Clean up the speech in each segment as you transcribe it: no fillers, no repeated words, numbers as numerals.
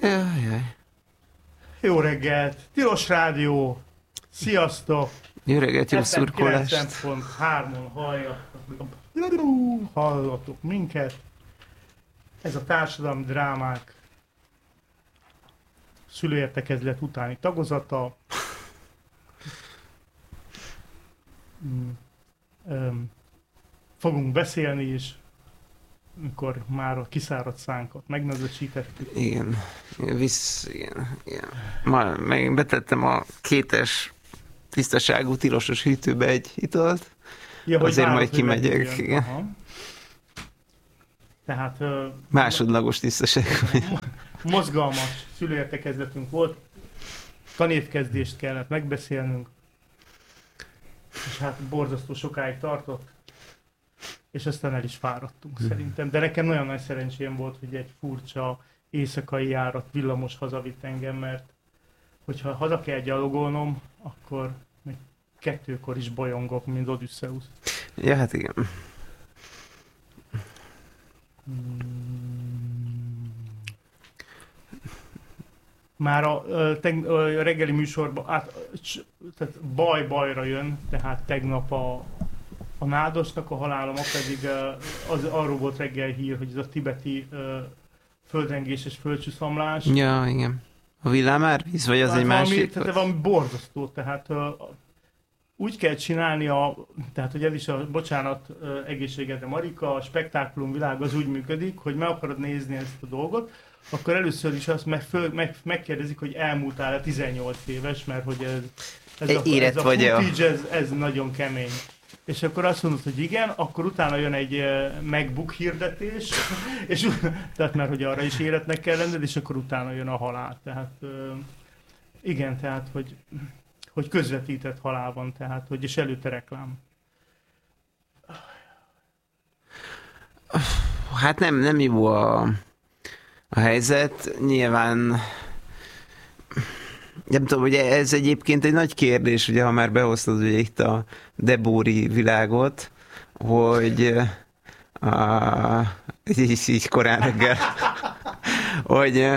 Jaj. Jó reggelt! Tilos Rádió! Sziasztok! Jó reggelt, jó szurkolást! 90.3-on hallottuk minket. Ez a társadalmi drámák szülőértekezlet utáni tagozata. Fogunk beszélni is, amikor már a kiszáradt szánkat megnözösítettük. Igen. Igen. Meg betettem a 2-es tisztaságú tilosos hűtőbe egy italt. Ja, azért majd kimegyek. Igen. Tehát másodlagos tisztaságú. Mozgalmas szülőértekezletünk volt. Tanévkezdést kellett megbeszélnünk. És hát borzasztó sokáig tartott. És aztán el is fáradtunk szerintem. De nekem nagyon nagy szerencsém volt, hogy egy furcsa éjszakai járat villamos hazavitt engem, mert hogyha haza kell gyalogolnom, akkor még 2-kor is bolyongok, mint Odysseus. Ja, hát igen. Már a reggeli műsorban tehát baj-bajra jön, tehát tegnap a nádosnak a halála, ma pedig arról volt reggel hír, hogy ez a tibeti földrengés és földcsúszamlás. Ja, igen. A villámárvíz, vagy az egy másik? Tehát valami borzasztó, tehát úgy kell csinálni, tehát hogy ez is bocsánat, egészségedre Marika, a spektákulum világ az úgy működik, hogy meg akarod nézni ezt a dolgot, akkor először is azt megkérdezik, hogy elmúltál-e 18 éves, mert hogy ez a footage, ez nagyon kemény. És akkor azt mondod, hogy igen, akkor utána jön egy MacBook hirdetés, és, tehát mert hogy arra is életnek kell lenned, és akkor utána jön a halál. Tehát igen, tehát hogy közvetített halál van, tehát hogy és előtte reklám. Hát nem jó a helyzet, nyilván nem tudom, hogy ez egyébként egy nagy kérdés, ugye, ha már behoztad ugye itt a Debóri világot, hogy így korán reggel, hogy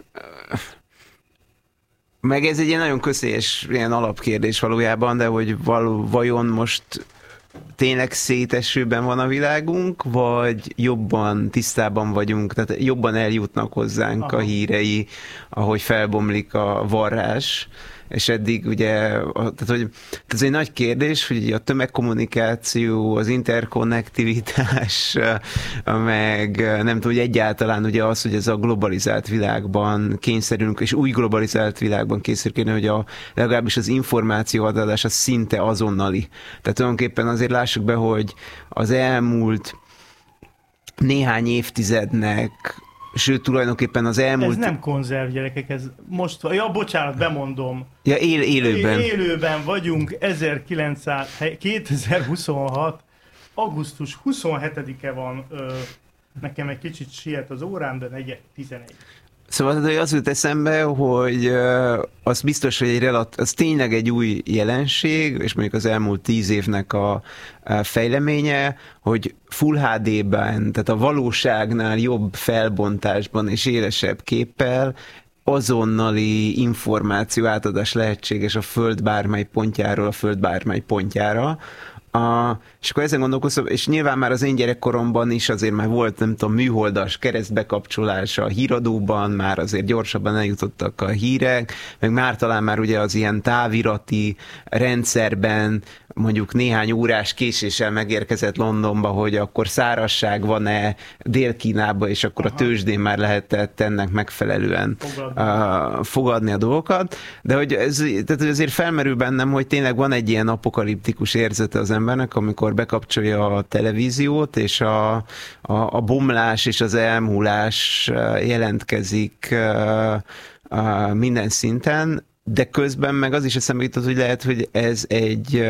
meg ez egy ilyen nagyon közélyes ilyen alapkérdés valójában, de hogy vajon most tényleg szétesőben van a világunk, vagy jobban tisztában vagyunk, tehát jobban eljutnak hozzánk a hírei, ahogy felbomlik a varrás, és eddig ugye, tehát ez egy nagy kérdés, hogy a tömegkommunikáció, az interkonnektivitás, meg nem tudom, hogy egyáltalán ugye az, hogy ez a globalizált világban kényszerülünk, és új globalizált világban kényszerülünk, hogy legalábbis az információadás az szinte azonnali. Tehát tulajdonképpen azért lássuk be, hogy az elmúlt néhány évtizednek, sőt, tulajdonképpen az elmúlt... Ez nem konzerv, gyerekek, ez most... Ja, bocsánat, bemondom. Ja, élőben. Élőben vagyunk, 2026, augusztus 27-e van, nekem egy kicsit siet az órám, de 4:11. Szóval az jut eszembe, hogy az biztos, hogy az tényleg egy új jelenség, és mondjuk az elmúlt 10 évnek a fejleménye, hogy Full HD-ben, tehát a valóságnál jobb felbontásban és élesebb képpel azonnali információ átadás lehetséges a Föld bármely pontjáról a Föld bármely pontjára. És akkor ezen gondolkoztam, és nyilván már az én gyerekkoromban is azért már volt, nem tudom, műholdas keresztbekapcsolása a híradóban, már azért gyorsabban eljutottak a hírek, meg már talán már ugye az ilyen távirati rendszerben mondjuk néhány órás késéssel megérkezett Londonba, hogy akkor szárazság van-e Dél-Kínában, és akkor a tőzsdén már lehetett ennek megfelelően fogadni a dolgokat. De hogy tehát azért felmerül bennem, hogy tényleg van egy ilyen apokaliptikus érzete az embernek, amikor bekapcsolja a televíziót, és a bomlás és az elmúlás jelentkezik minden szinten, de közben meg az is eszembe jutott, hogy lehet, hogy ez egy...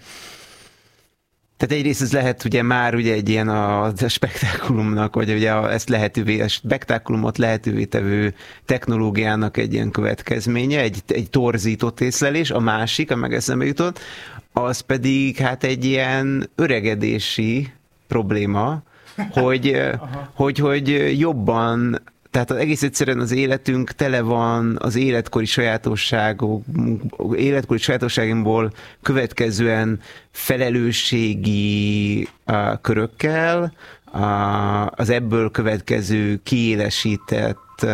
Tehát egyrészt ez lehet ugye már ugye egy ilyen a spektákulumnak, vagy ugye a spektákulumot lehetővé tevő technológiának egy ilyen következménye, egy torzított észlelés, a másik, a meg eszembe jutott, az pedig hát egy ilyen öregedési probléma, hogy jobban Tehát egész egyszerűen az életünk tele van az életkori sajátosságokból következően felelősségi körökkel, az ebből következő kiélesített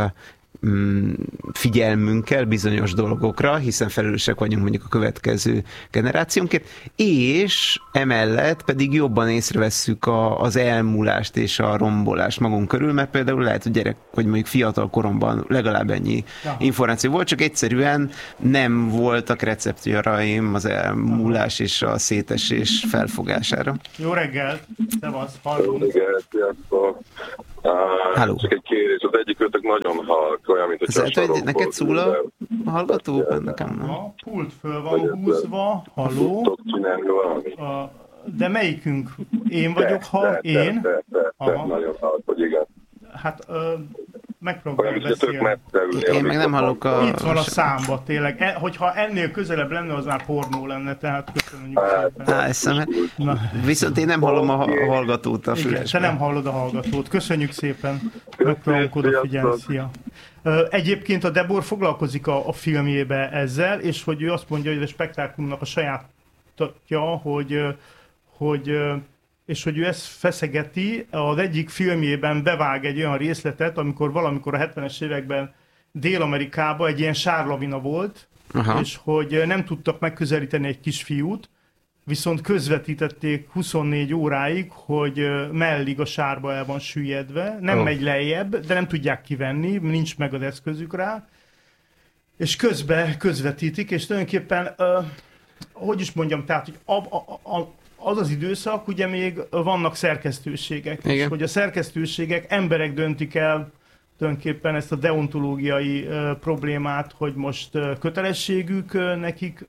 figyelmünkkel bizonyos dolgokra, hiszen felelősek vagyunk mondjuk a következő generációnkért, és emellett pedig jobban észrevesszük az elmúlást és a rombolást magunk körül, mert például lehet, hogy mondjuk fiatal koromban legalább ennyi információ volt, csak egyszerűen nem voltak receptőraim az elmúlás és a szétesés felfogására. Jó reggelt! Szevasz, hallunk! Jó reggelt, sziasztok! Csak egy kérés, az egyikőtök nagyon halk, olyan, mint a hogy neked szól a hallgató? Nekem nem. A pult föl van húzva, halló. Tudtok csinálni valami? De melyikünk? Én vagyok, én? Nagyon halk, hogy igen. Hát megpróbáljuk beszélni. Én meg nem hallok Itt van a számba, tényleg. Hogyha ennél közelebb lenne, az már pornó lenne, tehát köszönjük szépen. Viszont én nem hallom a hallgatót a fülesben. Te nem hallod a hallgatót. Köszönjük szépen. Megpróbálunk odafigyelni. Szia. Egyébként a Debor foglalkozik a filmjébe ezzel, és hogy ő azt mondja, hogy a spektákulumnak a sajátja, hogy ő ezt feszegeti, az egyik filmjében bevág egy olyan részletet, amikor valamikor a 70-es években Dél-Amerikában egy ilyen sárlavina volt, és hogy nem tudtak megközelíteni egy kisfiút, viszont közvetítették 24 óráig, hogy mellig a sárba el van süllyedve, nem megy lejjebb, de nem tudják kivenni, nincs meg az eszközük rá, és közben közvetítik, és tulajdonképpen, hogy is mondjam, tehát, hogy az az időszak, ugye még vannak szerkesztőségek, és hogy a szerkesztőségek, emberek döntik el tulajdonképpen ezt a deontológiai problémát, hogy most kötelességük nekik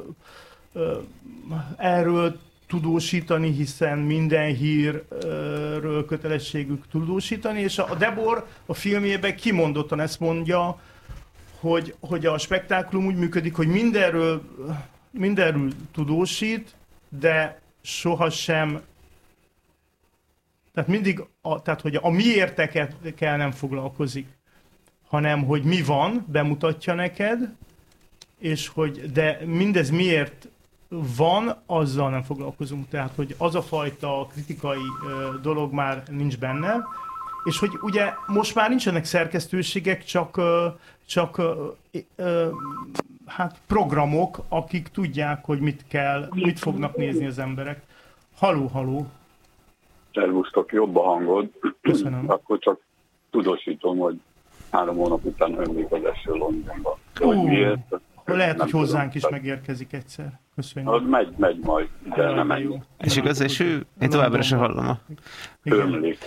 erről tudósítani, hiszen minden hírről kötelességük tudósítani, és a Debor a filmjében kimondottan ezt mondja, hogy a spektákulum úgy működik, hogy mindenről tudósít, de sohasem, tehát mindig, tehát hogy a miértekkel nem foglalkozik, hanem hogy mi van, bemutatja neked, és hogy de mindez miért van, azzal nem foglalkozunk. Tehát, hogy az a fajta kritikai dolog már nincs benne, és hogy ugye most már nincsenek szerkesztőségek, csak hát programok, akik tudják, hogy mit fognak nézni az emberek. Haló. Szervusztok, jobb a hangod. Köszönöm. Akkor csak tudósítom, hogy 3 hónap után ömlik az eső Londonba. Lehet, hogy hozzánk is megérkezik egyszer. Köszönjük. Az megy majd, de nem megy. És igaz eső? Én továbbra sem hallom. Ömlik.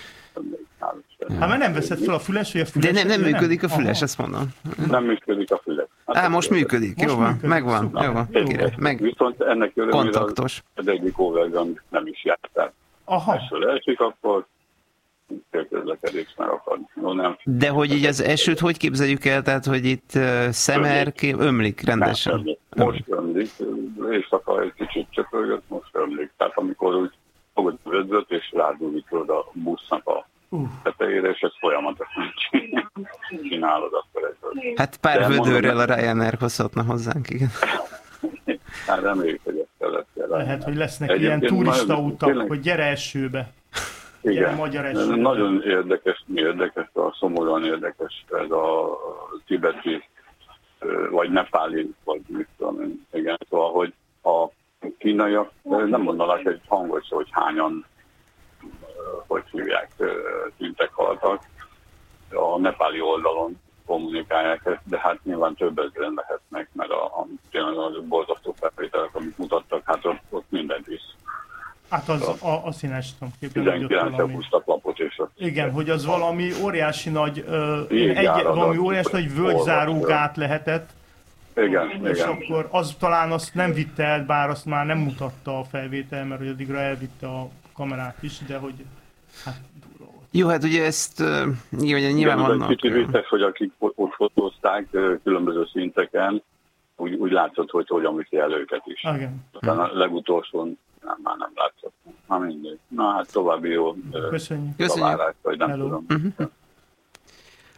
Hát mert nem veszed fel a füles, vagy a füles? De nem működik a füles, azt mondom. Nem működik a füles. Most működik, jó van, megvan, jó van. Viszont ennek örömére az egyik overgang nem is jártál. Eső esik, akkor közlekedés meg akad. De hogy így az esőt hogy képzeljük el? Tehát, hogy itt ömlik rendesen? Most ömlik. Éjszaka egy kicsit csöpörgött, most ömlik. Tehát amikor úgy fogod a vödzöt, és rádúvítod a busznak a tetejére, és ezt folyamatosan csinálod, akkor egyből. Hát pár vödörrel a Ryanair hozhatna hozzánk, igen. Hát reméljük, hogy ezt kell. Lehet, hogy lesznek ilyen turista utak, hogy gyere esőbe. Igen, nagyon érdekes, szomorúan érdekes ez a tibeti, vagy nepáli, vagy mit tudom én, igen, szóval, hogy a kínaiak nem mondanak egy hangot, hogy hányan, hogy hívják, tűntek, haltak. A nepáli oldalon kommunikálják ezt, de hát nyilván több ezeren lehetnek, mert tényleg a borzasztó felvételek, amit mutattak, hát ott mindent is. Hát azt én is tudom képzelni, hogy ott valami... lapot és igen, hogy az valami óriási nagy, valami óriási nagy völgyzárógát lehetett. Igen, és akkor az talán azt nem vitte el, bár azt már nem mutatta a felvétel, mert hogy addigra elvitte a kamerát is, de hogy hát durva volt. Jó, hát ugye ezt nyilván vannak. Kicsit vicces, hogy akik ott fotózták különböző szinteken, úgy látszott, hogy hogyan viszi el őket is. Igen. Aztán a legutolsón már nem látszott. Na mindegy. Na hát további jó Köszönjük. Találást, vagy nem tudom.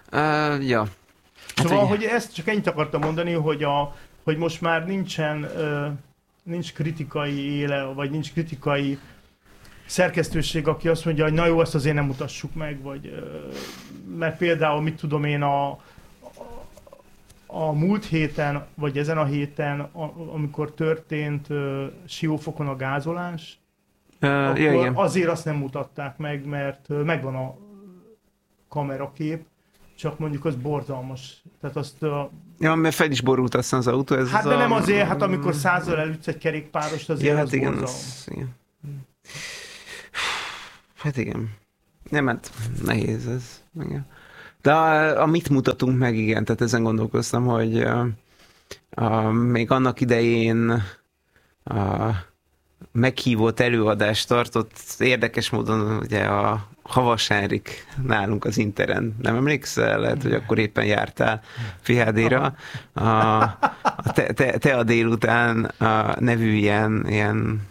Ja. Szóval, hogy ezt csak ennyit akartam mondani, hogy most már nincs kritikai éle, vagy nincs kritikai szerkesztőség, aki azt mondja, hogy na jó, azt azért nem mutassuk meg, vagy mert például, mit tudom én, a múlt héten, vagy ezen a héten, amikor történt Siófokon a gázolás, akkor azért azt nem mutatták meg, mert megvan a kamerakép, csak mondjuk az borzalmas. Tehát azt ja, mert fel is borult aztán az autó. Ez hát de nem azért, hát amikor 100-zal elütsz egy kerékpárost, azért ja, az igen, borzalmas. Igen. Hát igen. Nem, hát nehéz ez. Igen. De amit mutatunk meg, igen, tehát ezen gondolkoztam, hogy még annak idején meghívott előadást tartott, érdekes módon ugye a Havas Henrik nálunk az Interen. Nem emlékszel? Lehet, hogy akkor éppen jártál PHD-ra. Te a délután nevű ilyen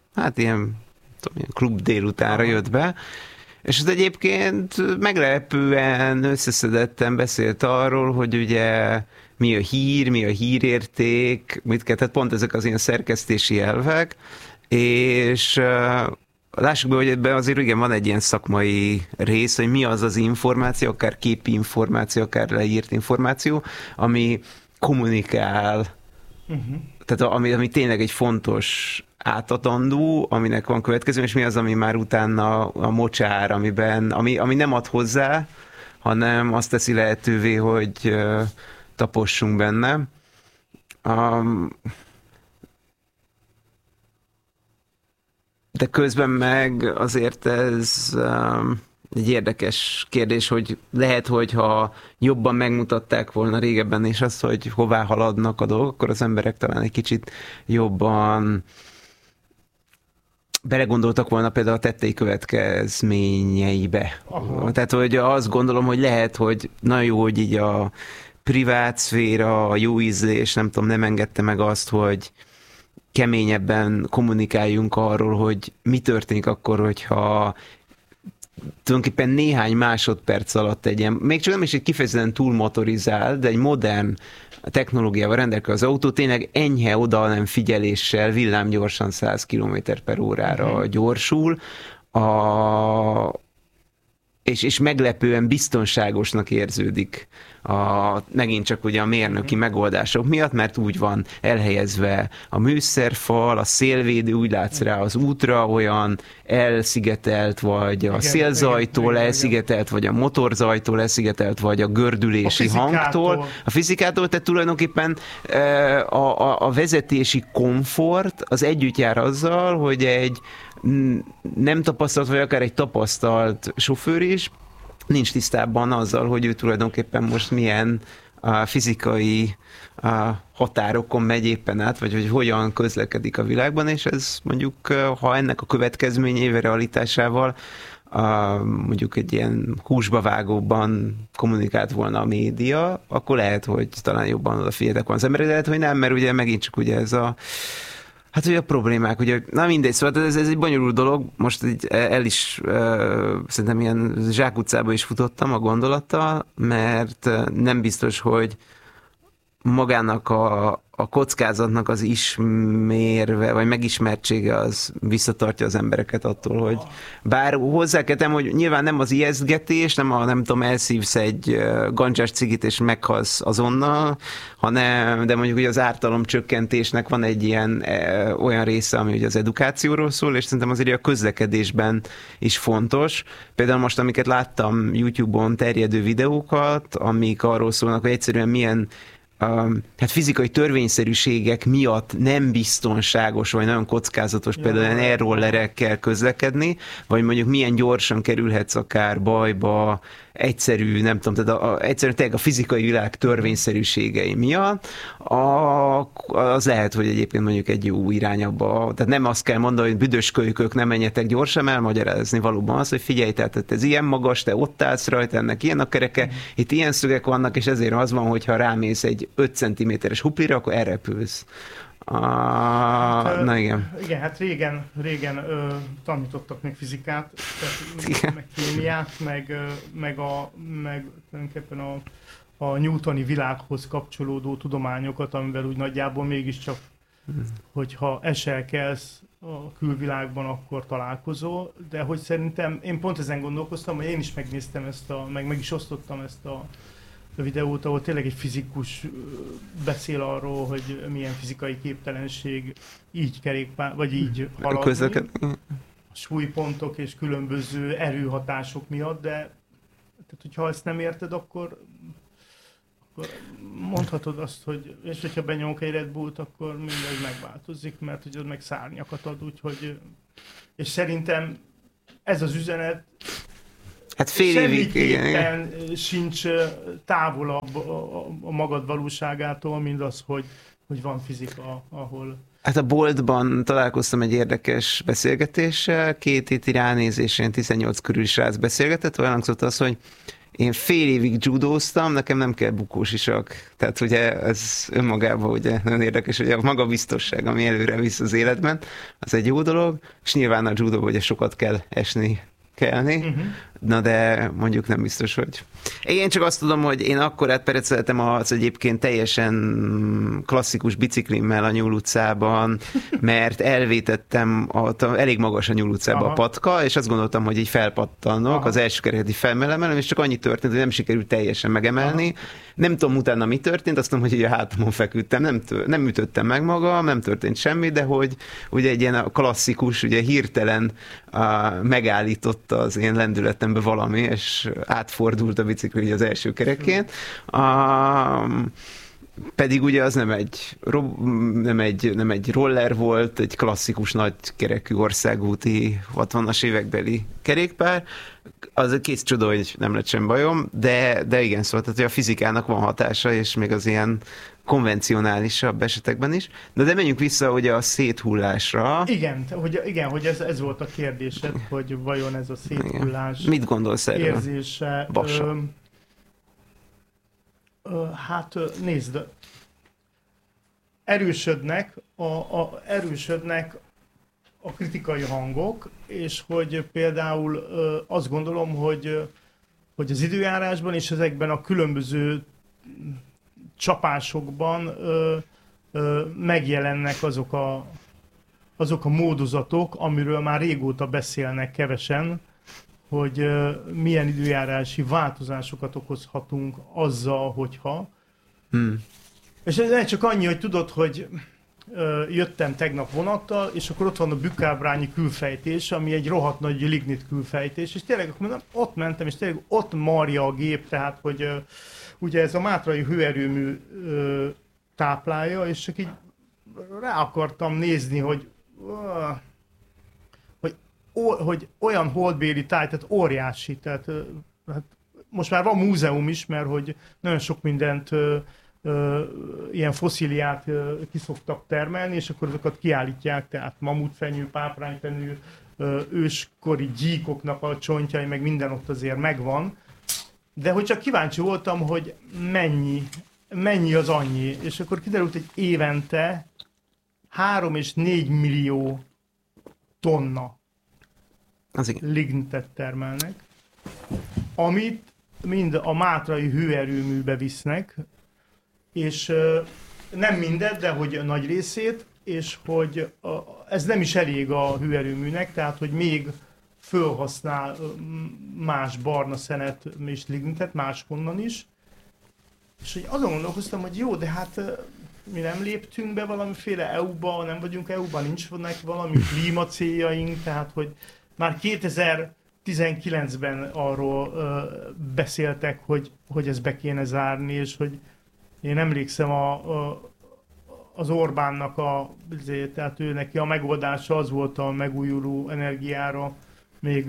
klub délutánra jött be, és ez egyébként meglepően összeszedetten beszélt arról, hogy ugye mi a hír, mi a hírérték, mit kell, tehát pont ezek az ilyen szerkesztési elvek, és lássuk be, hogy ebben azért igen van egy ilyen szakmai rész, hogy mi az az információ, akár képi információ, akár leírt információ, ami kommunikál, tehát ami tényleg egy fontos átadandó, aminek van következő, és mi az, ami már utána a mocsár, ami nem ad hozzá, hanem azt teszi lehetővé, hogy tapossunk benne. De közben meg azért ez egy érdekes kérdés, hogy lehet, hogyha jobban megmutatták volna régebben is azt, hogy hová haladnak a dolgok, akkor az emberek talán egy kicsit jobban belegondoltak volna például a tettei következményeibe. Aha. Tehát, hogy azt gondolom, hogy lehet, hogy nagyon jó, hogy így a privát szféra, a jó ízlés, nem tudom, nem engedte meg azt, hogy keményebben kommunikáljunk arról, hogy mi történik akkor, hogyha tulajdonképpen néhány másodperc alatt egy ilyen, még csak nem is egy kifejezetten túl motorizált, de egy modern technológiával rendelkező az autó tényleg enyhe oda nem figyeléssel villámgyorsan 100 km/h gyorsul, és meglepően biztonságosnak érződik megint csak ugye a mérnöki megoldások miatt, mert úgy van elhelyezve a műszerfal, a szélvédő, úgy látsz rá az útra, olyan elszigetelt, vagy a szélzajtól elszigetelt, vagy a motorzajtól elszigetelt, vagy a gördülési hangtól, a fizikától, tehát tulajdonképpen a vezetési komfort az együtt jár azzal, hogy egy nem tapasztalt, vagy akár egy tapasztalt sofőr is nincs tisztában azzal, hogy ő tulajdonképpen most milyen fizikai határokon megy éppen át, vagy hogy hogyan közlekedik a világban, és ez mondjuk, ha ennek a következményével, realitásával mondjuk egy ilyen húsba vágóban kommunikált volna a média, akkor lehet, hogy talán jobban odafigyeltek volna az emberek, de lehet, hogy nem, mert ugye megint csak ugye ez hát ugye a problémák, ugye, na mindegy, szóval ez egy bonyolult dolog, most el is szerintem ilyen zsákutcába is futottam a gondolattal, mert nem biztos, hogy magának a kockázatnak az ismérve, vagy megismertsége az visszatartja az embereket attól, hogy bár hozzá kell tenni, hogy nyilván nem az ijesztgetés, nem tudom, elszívsz egy gandzsás cigit és meghalsz azonnal, de mondjuk ugye az ártalomcsökkentésnek van egy ilyen olyan része, ami ugye az edukációról szól, és szerintem azért a közlekedésben is fontos. Például most, amiket láttam YouTube-on terjedő videókat, amik arról szólnak, hogy egyszerűen milyen hát fizikai törvényszerűségek miatt nem biztonságos, vagy nagyon kockázatos például ilyen air-rollerekkel közlekedni, vagy mondjuk milyen gyorsan kerülhetsz akár bajba, egyszerű, nem tudom, tehát egyszerűen tényleg a fizikai világ törvényszerűségei miatt, az lehet, hogy egyébként mondjuk egy jó irányba, tehát nem azt kell mondani, hogy büdös kölykök, nem menjetek gyorsan, elmagyarázni valóban az, hogy figyelj, tehát ez ilyen magas, te ott állsz rajta, ennek ilyen a kereke, itt ilyen szögek vannak, és ezért az van, hogyha rámész egy 5 cm-es huplira, akkor elrepülsz. Na igen. Igen, hát régen tanítottak még fizikát, meg kémiát, meg tulajdonképpen a newtoni világhoz kapcsolódó tudományokat, amivel úgy nagyjából mégiscsak, hogyha eselkelsz a külvilágban, akkor találkozol, de hogy szerintem én pont ezen gondolkoztam, hogy én is megnéztem meg is osztottam ezt a videót, ahol tényleg egy fizikus beszél arról, hogy milyen fizikai képtelenség így kerékpár, vagy így haladni, a súlypontok és különböző erőhatások miatt, de tehát, hogyha ezt nem érted, akkor mondhatod azt, hogy és hogyha benyomok egy Red Bullt, akkor mindez megváltozik, mert hogy az meg szárnyakat ad, úgyhogy és szerintem ez az üzenet hát fél évig, igen. Sincs távolabb a magad valóságától, mint az, hogy van fizika, ahol... Hát a boltban találkoztam egy érdekes beszélgetéssel, 2 héti ránézésén 18 körül srác beszélgetett, olyan hangzott az, hogy én fél évig judóztam, nekem nem kell bukósisak. Tehát ugye ez önmagában ugye nagyon érdekes, hogy a magabiztosság, ami előre visz az életben, az egy jó dolog, és nyilván a judóban ugye sokat kell esni, kelni, na de mondjuk nem biztos, hogy... Én csak azt tudom, hogy én akkor átpereceltem az egyébként teljesen klasszikus biciklimmel a Nyúl utcában, mert elvétettem, elég magas a Nyúl utcában a patka, és azt gondoltam, hogy így felpattanok, az első kereket így felmemelem, és csak annyi történt, hogy nem sikerült teljesen megemelni. Nem tudom utána mi történt, azt tudom, hogy így a hátamon feküdtem, nem ütöttem meg magam, nem történt semmi, de hogy ugye egy ilyen klasszikus, ugye hirtelen megállította az én lendületembe valami, és átfordult a bicikli az első kerekén. Pedig ugye az nem egy roller volt, egy klasszikus nagy kerekű országúti 60-as évekbeli kerékpár. Az kész csoda, hogy nem lett sem bajom, de igen, szóval tehát, hogy a fizikának van hatása, és még az ilyen konvencionálisabb esetekben is. De menjünk vissza ugye a széthullásra. Igen, hogy ez volt a kérdésed, hogy vajon ez a széthullás igen. Mit gondolsz erről? Érzése. Hát nézd, erősödnek a kritikai hangok, és hogy például azt gondolom, hogy az időjárásban és ezekben a különböző csapásokban megjelennek azok a módozatok, amiről már régóta beszélnek kevesen, hogy milyen időjárási változásokat okozhatunk azzal, hogyha. És ez csak annyi, hogy tudod, hogy jöttem tegnap vonattal, és akkor ott van a Bükkábrányi külfejtés, ami egy rohadt nagy lignit külfejtés, és tényleg akkor ott mentem, és tényleg ott marja a gép, tehát hogy ugye ez a mátrai hőerőmű táplálja, és csak így rá akartam nézni, hogy olyan holdbéli táj, tehát óriási, tehát hát most már van múzeum is, mert hogy nagyon sok mindent, ilyen fosszíliát ki szoktak termelni, és akkor azokat kiállítják, tehát mamutfenyő, páprányfenyő, őskori gyíkoknak a csontjai, meg minden ott azért megvan. De hogy csak kíváncsi voltam, hogy mennyi az annyi, és akkor kiderült, hogy évente 3 és 4 millió tonna lignitet termelnek, amit mind a mátrai hőerőműbe visznek, és nem mindet, de hogy nagy részét, és hogy ez nem is elég a hőerőműnek, tehát hogy még fölhasznál más barna szenet és lignitet, máshonnan is. És hogy azon gondolkoztam, hogy jó, de hát mi nem léptünk be valamiféle EU-ba, nem vagyunk EU-ban, nincs valami klímacéljaink, tehát hogy már 2019-ben arról beszéltek, hogy ezt be kéne zárni, és hogy én emlékszem az Orbánnak tehát ő neki a megoldása az volt a megújuló energiára még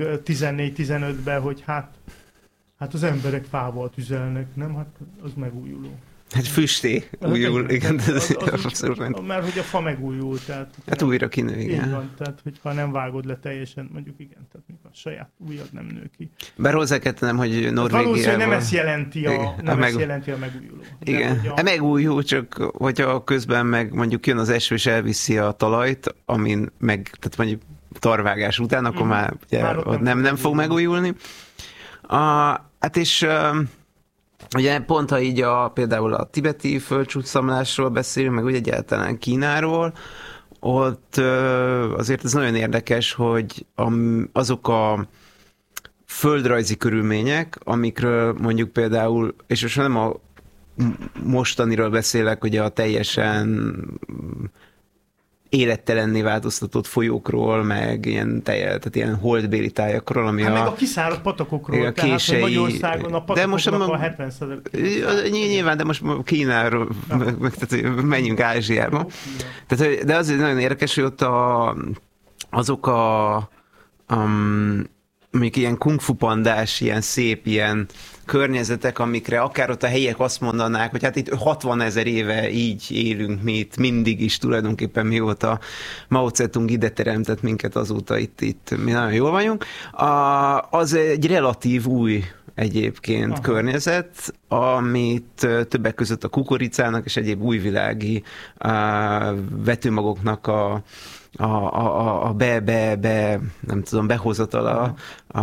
14-15-ben, hogy hát az emberek fával tüzelnek, nem? Hát az megújuló. Hát füsté újul, igen, mert hogy a fa megújul, tehát... Hát újra kinő, igen. Így van, tehát hogyha nem vágod le teljesen, mondjuk igen, tehát mikor a saját ujjad nem nő ki. Bár hozzá kell tennem, hogy Norvégiában... Valószínűleg nem ezt jelenti a megújuló. Igen, a megújul, csak hogyha közben meg mondjuk jön az eső és elviszi a talajt, amin tehát mondjuk tarvágás után, akkor már nem fog megújulni. Hát és... Ugye pont, ha így például a tibeti földcsúcsomlásról beszélünk, meg úgy egyáltalán Kínáról, ott azért ez nagyon érdekes, hogy azok a földrajzi körülmények, amikről mondjuk például, és most nem a mostaniról beszélek, ugye a teljesen élettelenné változtatott folyókról, meg tehát ilyen holdbéli tájakról, ami meg a kiszáradt patakokról, a kései, tehát Magyarországon a patakoknak a 70%. Nyilván, de most Kínáról, tehát menjünk Ázsiába. Tehát, de azért nagyon érdekes, hogy ott azok mondjuk ilyen kung-fu pandás, ilyen szép, ilyen környezetek, amikre akár ott a helyiek azt mondanák, hogy hát itt 60 000 éve így élünk mi itt, mindig is tulajdonképpen mióta Mao Zedong ide teremtett minket, azóta itt mi nagyon jól vagyunk. Az egy relatív új egyébként környezet, amit többek között a kukoricának és egyéb újvilági vetőmagoknak nem tudom, behozatala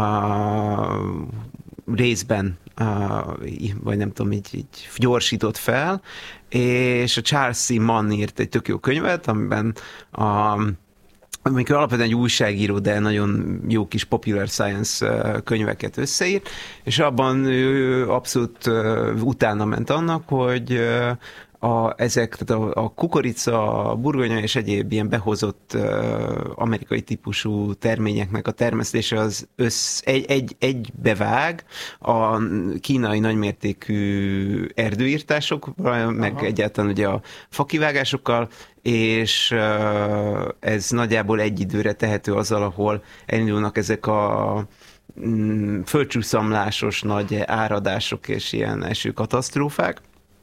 részben, vagy nem tudom, így gyorsított fel, és a Charles C. Mann írt egy tök jó könyvet, amiben amikor alapvetően egy újságíró, de nagyon jó kis popular science könyveket összeírt, és abban ő abszolút utána ment annak, hogy tehát a kukorica, a burgonya és egyéb ilyen behozott amerikai típusú terményeknek a termesztése az egybevág a kínai nagymértékű erdőírtásokkal, meg egyáltalán ugye a fakivágásokkal, és ez nagyjából egy időre tehető azzal, ahol elindulnak ezek a földcsúszamlásos nagy áradások és ilyen esőkatasztrófák.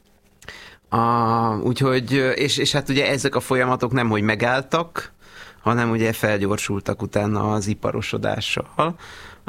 Úgyhogy, és hát ugye ezek a folyamatok nem, hogy megálltak, hanem ugye felgyorsultak utána az iparosodással.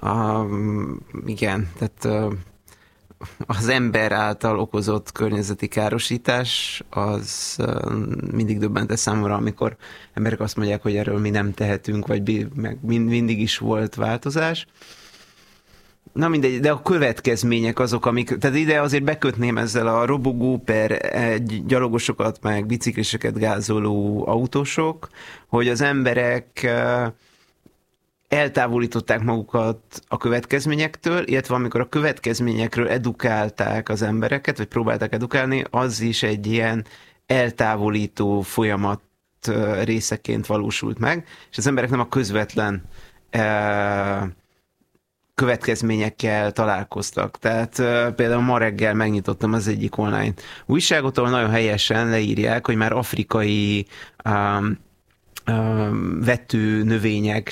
Igen, tehát az ember által okozott környezeti károsítás az mindig döbbentes számomra, amikor emberek azt mondják, hogy erről mi nem tehetünk, vagy meg mindig is volt változás. Na mindegy, de a következmények azok, amik, tehát ide azért bekötném ezzel a robogó per gyalogosokat, meg bicikliseket gázoló autósok, hogy az emberek eltávolították magukat a következményektől, illetve amikor a következményekről edukálták az embereket, vagy próbálták edukálni, az is egy ilyen eltávolító folyamat részeként valósult meg, és az emberek nem a közvetlen következményekkel találkoztak. Tehát például ma reggel megnyitottam az egyik online újságot, ahol nagyon helyesen leírják, hogy már afrikai vető növények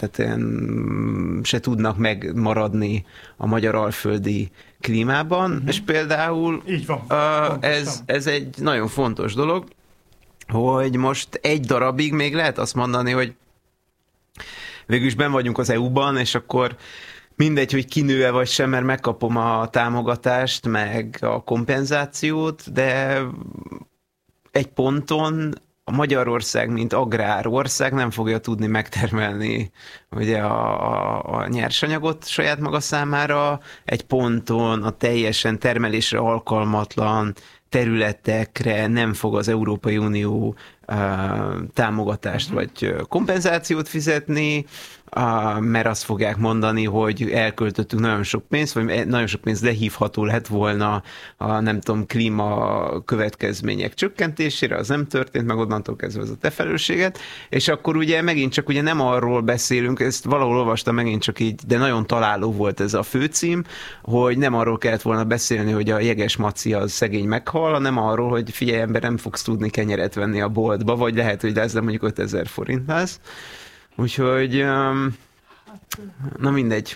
se tudnak megmaradni a magyar alföldi klímában, és például így van. Ez egy nagyon fontos dolog, hogy most egy darabig még lehet azt mondani, hogy végülis benn vagyunk az EU-ban, és akkor mindegy, hogy kinő-e vagy sem, mert megkapom a támogatást, meg a kompenzációt, de egy ponton a Magyarország, mint agrárország nem fogja tudni megtermelni ugye a nyersanyagot saját maga számára. Egy ponton a teljesen termelésre alkalmatlan területekre nem fog az Európai Unió támogatást vagy kompenzációt fizetni, mert azt fogják mondani, hogy elköltöttünk nagyon sok pénzt, vagy nagyon sok pénz lehívható lett volna a nem tudom, klíma következmények csökkentésére, az nem történt, meg onnantól kezdve az a te felelősséget, és akkor ugye megint csak ugye nem arról beszélünk, ezt valahol olvastam megint csak így, de nagyon találó volt ez a főcím, hogy nem arról kellett volna beszélni, hogy a jeges maci az szegény meghal, hanem arról, hogy figyelj ember, nem fogsz tudni kenyeret venni a boltba, vagy lehet, hogy ez mondjuk 5000 forint lesz. Úgyhogy, na mindegy.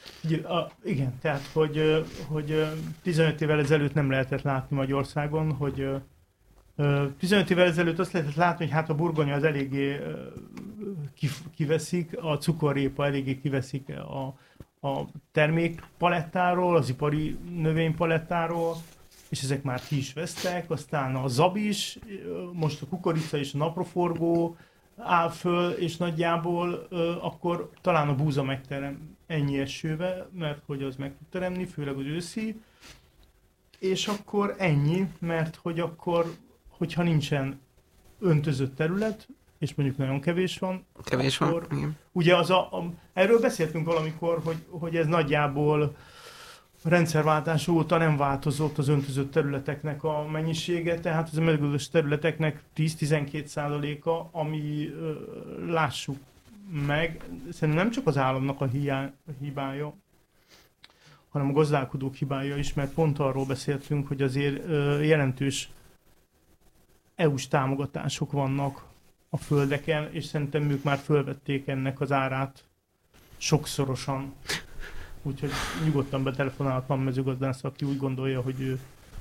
Igen, tehát, hogy 15 évvel ezelőtt nem lehetett látni Magyarországon, hogy 15 évvel ezelőtt azt lehetett látni, hogy hát a burgonya az eléggé kiveszik, a cukorrépa eléggé kiveszik a termékpalettáról, az ipari növénypalettáról, és ezek már ki is vesztek, aztán a zabis, most a kukorica és a napraforgó áll föl, és nagyjából akkor talán a búza megterem ennyi esővel, mert hogy az meg tud teremni, főleg az őszi, és akkor ennyi, mert hogy akkor, hogyha nincsen öntözött terület, és mondjuk nagyon kevés van, akkor, igen. Ugye erről beszéltünk valamikor, hogy ez nagyjából a rendszerváltás óta nem változott az öntözött területeknek a mennyisége, tehát az a mezőgazdasági területeknek 10-12%-a, ami lássuk meg, szerintem nem csak az államnak a hibája, hanem a gazdálkodók hibája is, mert pont arról beszéltünk, hogy azért jelentős EU-s támogatások vannak a földeken, és szerintem ők már fölvették ennek az árát sokszorosan. Úgyhogy nyugodtan betelefonálhatlan mezőgazdász, aki úgy gondolja, hogy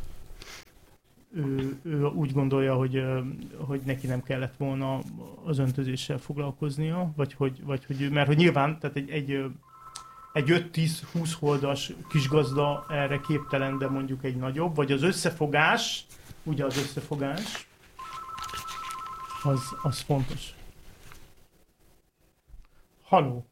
ő úgy gondolja, hogy neki nem kellett volna az öntözéssel foglalkoznia, vagy hogy mert hogy nyilván, tehát egy 5-10-20 holdas kisgazda erre képtelen, de mondjuk egy nagyobb, vagy az összefogás, ugye az összefogás, az fontos. Halló!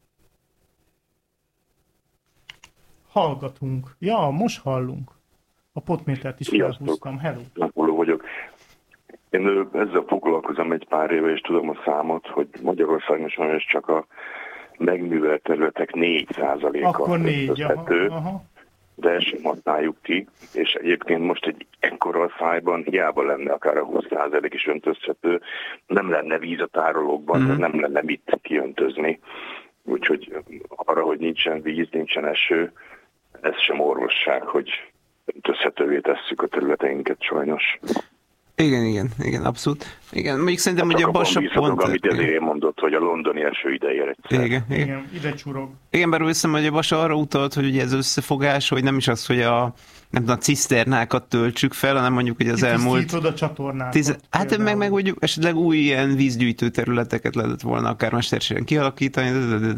Hallgatunk. Ja, most hallunk. A potmétert is felhúztam. Hello! Napoló vagyok. Én ezzel foglalkozom egy pár éve, és tudom a számot, hogy Magyarországon sajnos csak a megművelt területek 4%-a akkor 4, aha. De ezt sem használjuk ki, és egyébként most egy ekkora szájban hiába lenne akár a 20% is öntözhető, nem lenne víz a tárolókban, nem lenne mit kiöntözni. Úgyhogy arra, hogy nincsen víz, nincsen eső, ez sem orvosság, hogy öntözhetővé tesszük a területeinket sajnos. Igen, abszolút. Igen, mondjuk szerintem, hogy a Bassa pont... amit ezért mondott, hogy a londoni eső idejére egyszer. Igen, ide csurog. Igen, bár úgy hiszem, hogy a Bassa arra utalt, hogy ugye ez összefogás, hogy nem is az, hogy a ciszternákat töltsük fel, hanem mondjuk, hogy az elmúlt... a csatornákat. Hát meg hogy esetleg új ilyen vízgyűjtő területeket lehetett volna akár mesterségesen kialakítani,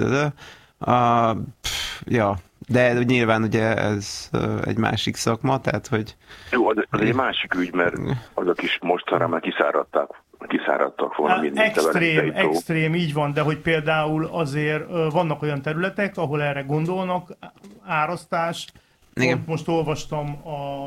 de nyilván ugye ez egy másik szakma, tehát hogy... Jó, az egy másik ügy, mert azok is mostanra már kiszáradtak volna mindent. Extrém, így van, de hogy például azért vannak olyan területek, ahol erre gondolnak, árasztás. Most olvastam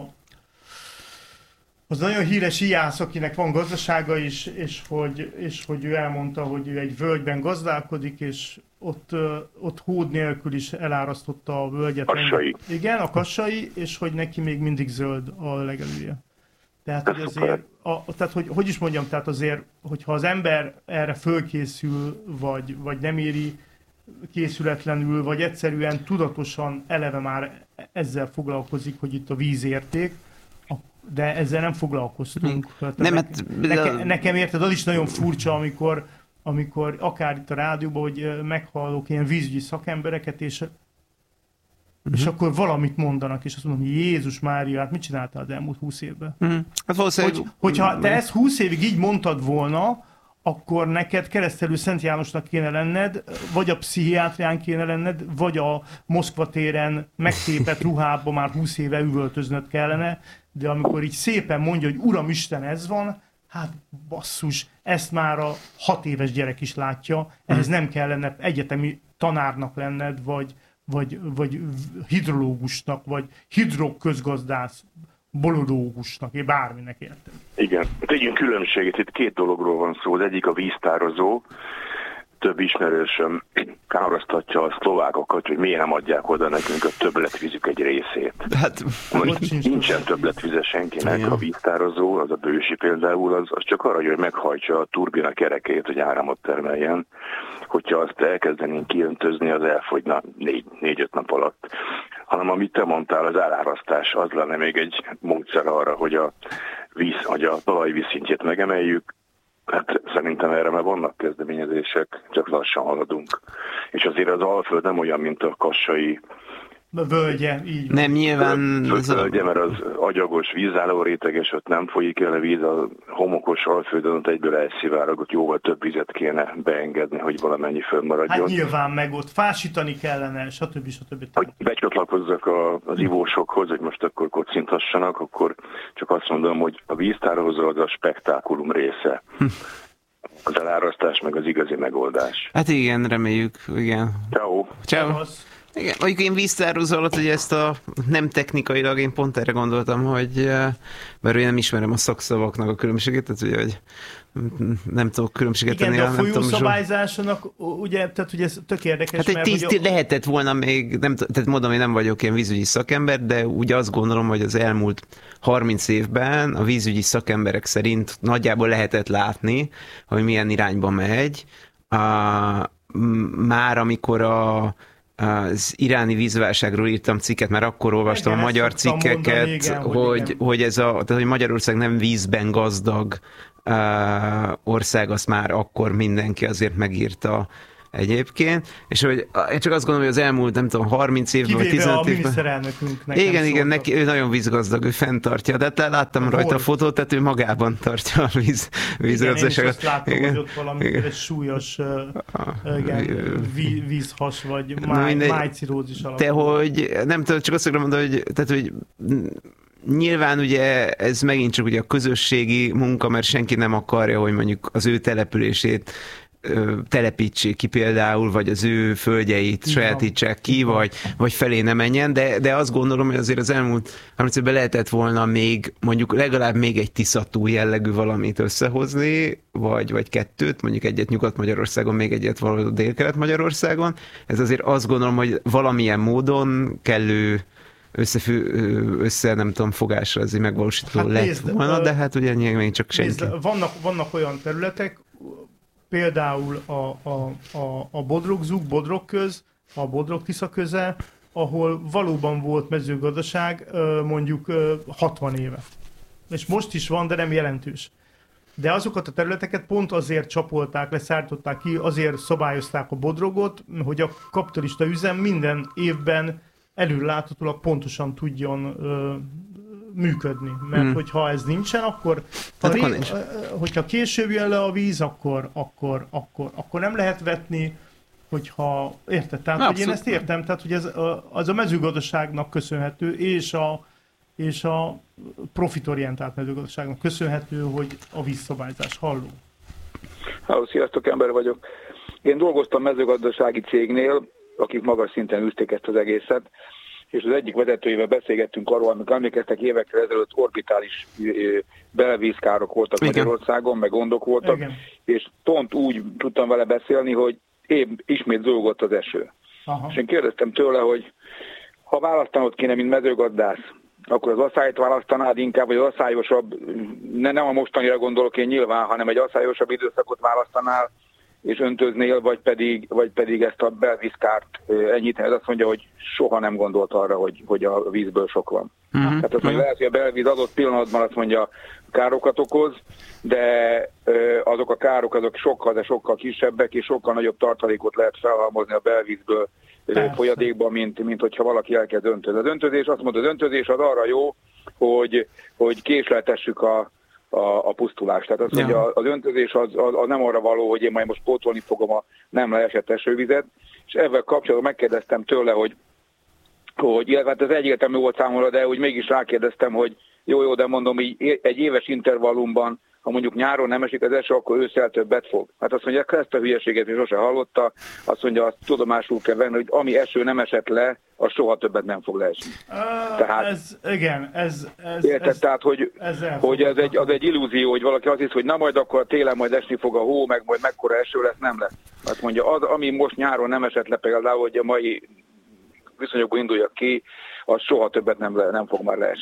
az nagyon híres Ijász, akinek van gazdasága is, és hogy ő elmondta, hogy ő egy völgyben gazdálkodik, és ott hód nélkül is elárasztotta a völgyet. Kassai. Igen, a Kassai, és hogy neki még mindig zöld a legelője. Tehát, hogy azért, tehát hogy is mondjam, tehát azért, hogyha az ember erre fölkészül, vagy nem éri készületlenül, vagy egyszerűen tudatosan eleve már ezzel foglalkozik, hogy itt a vízérték, de ezzel nem foglalkoztunk. Nekem érted, az is nagyon furcsa, amikor akár itt a rádióban, hogy meghallok ilyen vízügyi szakembereket, és akkor valamit mondanak, és azt mondom, hogy Jézus Mária, hát mit csináltál az elmúlt 20 évben? Hát valószínűleg... Hogyha te ezt 20 évig így mondtad volna, akkor neked Keresztelő Szent Jánosnak kéne lenned, vagy a pszichiátrián kéne lenned, vagy a Moszkva téren megtépett ruhába már 20 éve üvöltöznöd kellene, de amikor így szépen mondja, hogy Uram Isten, ez van, hát basszus, ezt már a 6 éves gyerek is látja, ehhez nem kellene egyetemi tanárnak lenned, vagy hidrológusnak, vagy hidroközgazdász, bolodógusnak, én bárminek értem. Igen, tegyünk különbséget, itt 2 dologról van szó, az egyik a víztározó, több ismerősöm károsztatja a szlovákokat, hogy miért nem adják oda nekünk a többletvízük egy részét. Hát, nincsen többletvíze senkinek, igen. A víztározó, az a Bősi például, az csak arra, hogy meghajtsa a turbina kerekét, hogy áramot termeljen. Hogyha azt elkezdenénk kiöntözni, az elfogyna 4-5 nap alatt. Hanem amit te mondtál, az elárasztás, az lenne még egy módszer arra, hogy a talaj vízszintjét megemeljük, Hát szerintem erre már vannak kezdeményezések, csak lassan haladunk. És azért az Alföld nem olyan, mint a kassai völgye, így van. Nem, nyilván... Völgye, mert az agyagos vízálló réteges, ott nem folyik el a víz, a homokos Alföldön ott egyből elszivárogott, jóval több vizet kéne beengedni, hogy valamennyi fönnmaradjon. Hát nyilván meg ott fásítani kellene, stb. Hogy becsatlakozzak az ivósokhoz, hogy most akkor kocinthassanak, akkor csak azt mondom, hogy a víztárhozó az a spektákulum része. Az elárasztás meg az igazi megoldás. Hát igen, reméljük, igen. Ciao. Ciao. Igen, mondjuk én víztározó alatt, hogy ezt a nem technikailag, én pont erre gondoltam, hogy mert én nem ismerem a szakszavaknak a különbségét, tehát ugye, hogy nem tudok különbséget tenni. Igen, de a folyószabályzásának, ugye, tehát ugye ez tök érdekes, hát egy lehetett volna még, nem, tehát mondom, én nem vagyok ilyen vízügyi szakember, de úgy azt gondolom, hogy az elmúlt 30 évben a vízügyi szakemberek szerint nagyjából lehetett látni, hogy milyen irányba megy. Már amikor az iráni vízválságról írtam cikket, mert akkor olvastam a magyar cikkeket, mondani, hogy Magyarország nem vízben gazdag ország, azt már akkor mindenki azért megírta egyébként, és hogy én csak azt gondolom, hogy az elmúlt, nem tudom, 30 évben, vagy 15 évben... miniszterelnökünk igen, neki, ő nagyon vízgazdag, ő fenntartja, de hát láttam rajta a fotót, tehát ő magában tartja a vízgazdaságot. Igen, én is azt láttam, hogy ott valami egy súlyos vízhas, vagy májcirózis alapú. De hogy, nem tudom, csak azt akarom mondani, hogy nyilván ugye ez megint csak ugye a közösségi munka, mert senki nem akarja, hogy mondjuk az ő települését telepítsék ki például, vagy az ő földjeit sajátítsák ki, vagy felé ne menjen, de azt gondolom, hogy azért az elmúlt 30 évben lehetett volna még, mondjuk legalább még egy Tisza-tó jellegű valamit összehozni, vagy kettőt, mondjuk egyet Nyugat-Magyarországon, még egyet valahol Dél-Kelet-Magyarországon. Ez azért azt gondolom, hogy valamilyen módon kellő össze nem tudom, fogásra azért megvalósítható lett volna, de hát ugye még csak senki. Vannak olyan területek, például a Bodrog-Zug, Bodrog-köz, a Bodrog-Tisza köze, ahol valóban volt mezőgazdaság mondjuk 60 éve. És most is van, de nem jelentős. De azokat a területeket pont azért csapolták, leszállították ki, azért szabályozták a Bodrogot, hogy a kapitalista üzem minden évben előláthatólag pontosan tudjon működni. Mert hogyha ez nincsen, akkor hogyha később jön le a víz, akkor nem lehet vetni, hogyha érted? Tehát, hogy én ezt értem, tehát, hogy ez az a mezőgazdaságnak köszönhető, és a profitorientált mezőgazdaságnak köszönhető, hogy a vízszabályzás. Halló. Halló, sziasztok, ember vagyok. Én dolgoztam mezőgazdasági cégnél, akik magas szinten űzték ezt az egészet, és az egyik vezetőjével beszélgettünk arról, amikor emlékeztek, évekkel ezelőtt orbitális belvízkárok voltak Magyarországon, meg gondok voltak, és pont úgy tudtam vele beszélni, hogy ismét zúgott az eső. Aha. És én kérdeztem tőle, hogy ha választanod kéne, mint mezőgazdász, akkor az asszályt választanád inkább, vagy az asszályosabb, nem a mostanira gondolok én nyilván, hanem egy asszályosabb időszakot választanál, és öntöznél, vagy pedig ezt a belvízkárt enyhíteni. Azt mondja, hogy soha nem gondolt arra, hogy a vízből sok van. Tehát azt mondja, lehet, hogy a belvíz adott pillanatban azt mondja, károkat okoz, de azok a károk azok sokkal kisebbek, és sokkal nagyobb tartalékot lehet felhalmozni a belvízből folyadékba, mint hogyha valaki elkezd öntözni. Az öntözés, azt mondta, az öntözés az arra jó, hogy késleltessük a pusztulást. Tehát azt mondja, az öntözés az nem arra való, hogy én majd most pótolni fogom a nem leesett esővizet, és ezzel kapcsolatban megkérdeztem tőle, hogy illetve hát ez egyértelmű volt számomra, de úgy mégis rákérdeztem, hogy jó, de mondom, így egy éves intervallumban, ha mondjuk nyáron nem esik az eső, akkor ősszel többet fog. Hát azt mondja, ezt a hülyeséget is sose hallotta, azt mondja, azt tudomásul kell venni, hogy ami eső nem esett le, az soha többet nem fog leesni. Tehát, tehát, hogy az egy illúzió, hogy valaki azt hisz, hogy na majd akkor télen majd esni fog a hó, meg majd mekkora eső lesz, nem lesz. Azt mondja, az, ami most nyáron nem esett le, például, hogy a mai viszonyokból induljak ki, az soha többet nem fog már leesni.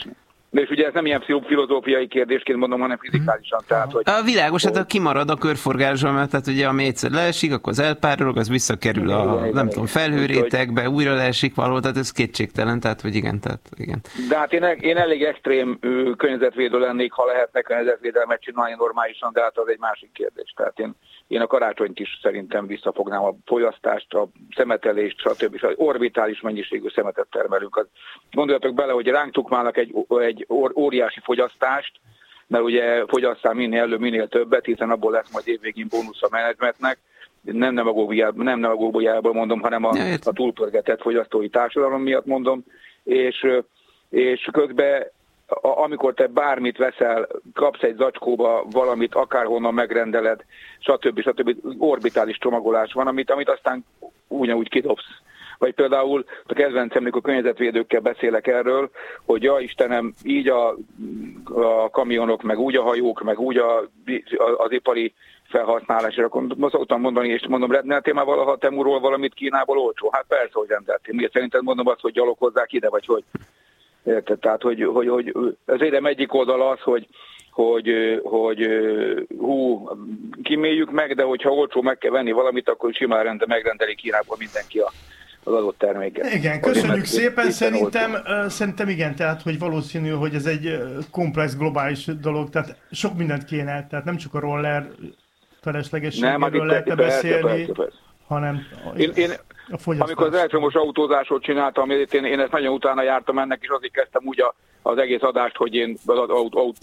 De és ugye ez nem ilyen filozófiai kérdésként mondom, hanem fizikálisan. Tehát, hogy, világos, hát kimarad a körforgásban, mert tehát ugye ami egyszer leesik, akkor az elpárolog, az visszakerül a felhőrétegbe, újra leesik valahol, tehát ez kétségtelen, tehát vagy igen. De hát én elég extrém környezetvédő lennék, ha lehetne környezetvédelmet csinálni normálisan, de hát az egy másik kérdés. Tehát én a karácsonyt is szerintem visszafognám, a fogyasztást, a szemetelést, stb. Orbitális mennyiségű szemetet termelünk. Gondoljatok bele, hogy ránk tukmálnak egy óriási fogyasztást, mert ugye fogyasszál minél előbb, minél többet, hiszen abból lesz majd évvégén bónusz a menedzsmentnek. Nem demagógiából mondom, hanem a túlpörgetett fogyasztói társadalom miatt mondom, és közben amikor te bármit veszel, kapsz egy zacskóba valamit, akárhonnan megrendeled, stb. Orbitális csomagolás van, amit aztán úgy kidobsz. Vagy például a kedvencem, amikor környezetvédőkkel beszélek erről, hogy ja Istenem, így a kamionok, meg úgy a hajók, meg úgy az ipari felhasználás, és akkor szoktam mondani, és mondom, rendeltél már valaha Temuról valamit Kínából olcsó? Hát persze, hogy rendeltél. Miért szerinted mondom azt, hogy gyalog hozzák ide, vagy hogy? Érted? Tehát, hogy az érem egyik oldal az, hogy kiméljük meg, de hogyha olcsó meg kell venni valamit, akkor simán megrendeli Kínából mindenki az adott terméket. Igen, köszönjük szépen, szerintem igen, tehát hogy valószínű, hogy ez egy komplex, globális dolog, tehát sok mindent kéne, tehát nem csak a roller feleslegességről lehetne beszélni, persze. Hanem a fogyasztás. Amikor az elektromos autózásot csináltam, én ezt nagyon utána jártam ennek, és azért kezdtem úgy az egész adást, hogy én